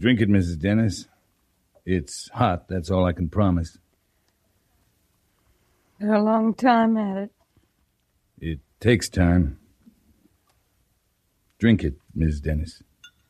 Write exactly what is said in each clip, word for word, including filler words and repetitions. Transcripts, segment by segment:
Drink it, Missus Dennis. It's hot, that's all I can promise. Been a long time at it. It takes time. Drink it, Miss Dennis.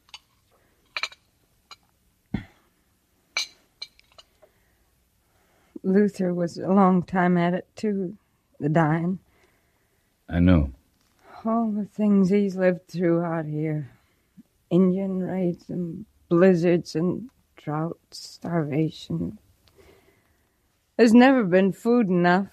Luther was a long time at it, too, the dying. I know. All the things he's lived through out here. Indian raids and blizzards and drought, starvation. There's never been food enough.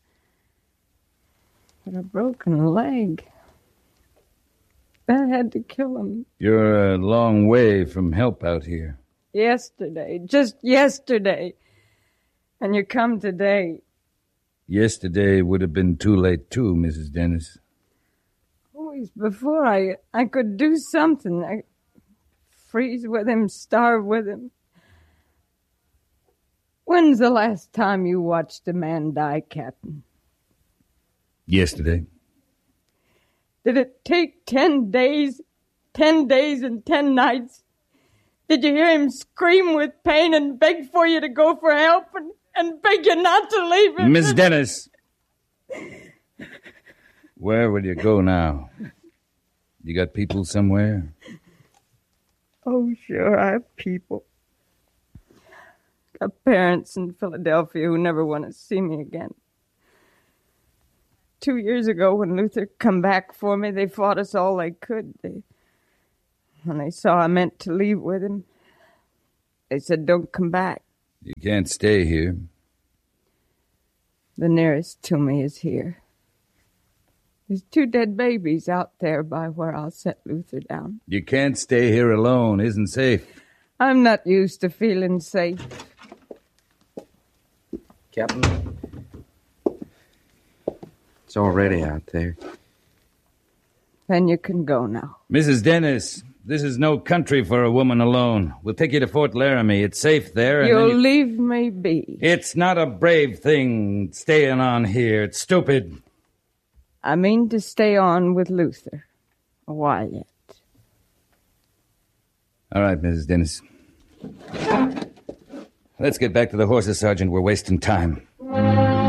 But a broken leg. That had to kill him. You're a long way from help out here. Yesterday. Just yesterday. And you come today. Yesterday would have been too late, too, Missus Dennis. Always before I I could do something. I freeze with him, starve with him. When's the last time you watched a man die, Captain? Yesterday. Did it take ten days? Ten days and ten nights? Did you hear him scream with pain and beg for you to go for help and, and beg you not to leave him? Miss Dennis! Where will you go now? You got people somewhere? Oh, sure, I have people. Got parents in Philadelphia who never want to see me again. Two years ago, when Luther come back for me, they fought us all they could. They, when they saw I meant to leave with him, they said, don't come back. You can't stay here. The nearest to me is here. There's two dead babies out there by where I'll set Luther down. You can't stay here alone. Isn't safe. I'm not used to feeling safe. Captain, it's already out there. Then you can go now. Missus Dennis, this is no country for a woman alone. We'll take you to Fort Laramie. It's safe there. And You'll you... leave me be. It's not a brave thing staying on here. It's stupid. I mean to stay on with Luther a while yet. All right, Missus Dennis. Let's get back to the horses, Sergeant. We're wasting time.